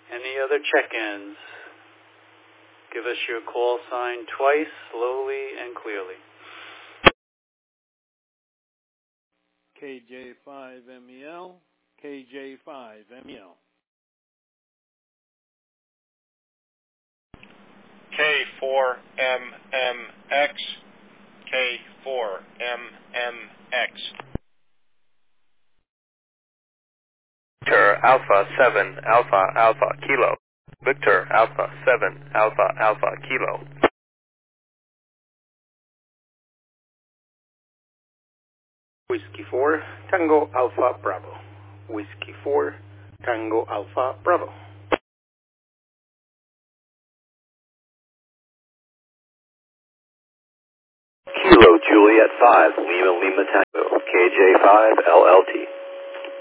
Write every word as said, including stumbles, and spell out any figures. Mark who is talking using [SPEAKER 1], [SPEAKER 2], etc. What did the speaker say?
[SPEAKER 1] Any other check-ins? Give us your call sign twice, slowly and clearly.
[SPEAKER 2] K J five M E L, K J five M E L.
[SPEAKER 3] K four M M X, K four M M X.
[SPEAKER 4] Victor Alpha seven Alpha Alpha Kilo. Victor Alpha seven Alpha Alpha Kilo.
[SPEAKER 5] Whiskey four Tango Alpha Bravo. Whiskey four Tango Alpha Bravo.
[SPEAKER 4] Kilo Juliet five Lima Lima Tango K J five L L T.